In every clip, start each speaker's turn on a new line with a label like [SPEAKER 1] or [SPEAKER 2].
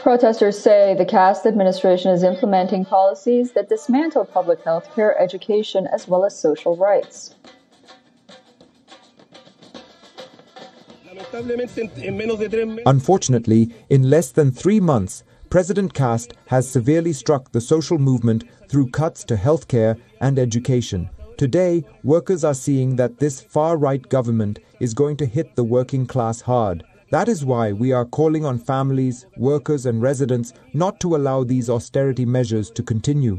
[SPEAKER 1] Protesters say the Cast administration is implementing policies that dismantle public health care, education, as well as social rights.
[SPEAKER 2] Unfortunately, in less than 3 months, President Cast has severely struck the social movement through cuts to healthcare and education. Today, workers are seeing that this far-right government is going to hit the working class hard. That is why we are calling on families, workers and residents not to allow these austerity measures to continue.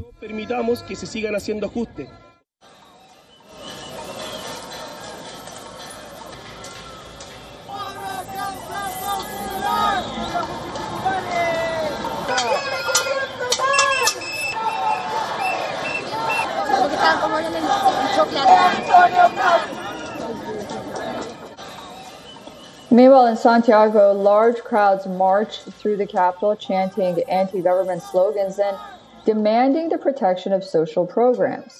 [SPEAKER 1] Meanwhile, in Santiago, large crowds marched through the capital chanting anti-government slogans and demanding the protection of social programs.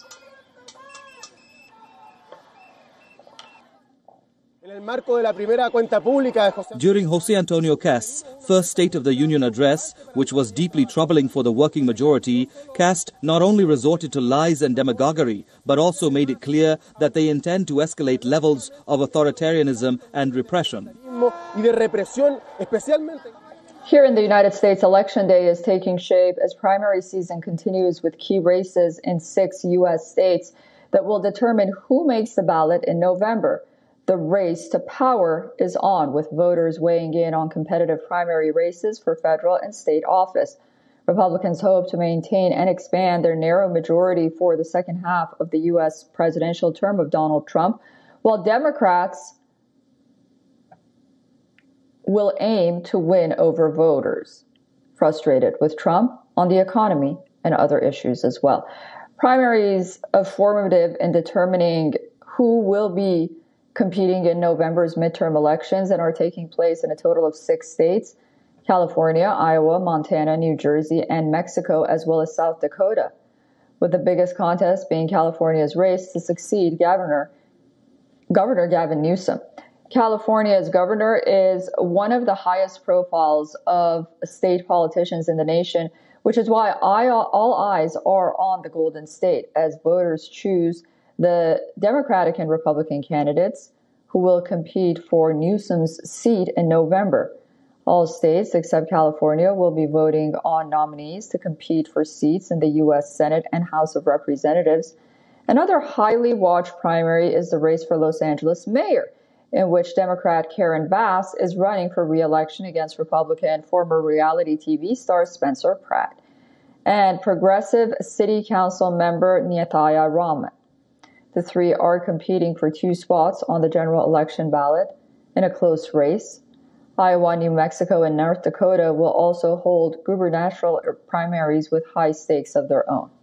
[SPEAKER 3] During José Antonio Cast's first State of the Union address, which was deeply troubling for the working majority, Cast not only resorted to lies and demagoguery, but also made it clear that they intend to escalate levels of authoritarianism and repression.
[SPEAKER 1] Here in the United States, Election Day is taking shape as primary season continues with key races in 6 U.S. states that will determine who makes the ballot in November. The race to power is on, with voters weighing in on competitive primary races for federal and state office. Republicans hope to maintain and expand their narrow majority for the second half of the U.S. presidential term of Donald Trump, while Democrats will aim to win over voters frustrated with Trump on the economy and other issues as well. Primaries are formative in determining who will be competing in November's midterm elections and are taking place in a total of 6 states: California, Iowa, Montana, New Jersey, and Mexico, as well as South Dakota, with the biggest contest being California's race to succeed Governor Gavin Newsom. California's governor is one of the highest profiles of state politicians in the nation, which is why all eyes are on the Golden State as voters choose the Democratic and Republican candidates who will compete for Newsom's seat in November. All states except California will be voting on nominees to compete for seats in the U.S. Senate and House of Representatives. Another highly watched primary is the race for Los Angeles mayor, in which Democrat Karen Bass is running for re-election against Republican former reality TV star Spencer Pratt and progressive city council member Nitya Raman. The three are competing for 2 spots on the general election ballot in a close race. Iowa, New Mexico, and North Dakota will also hold gubernatorial primaries with high stakes of their own.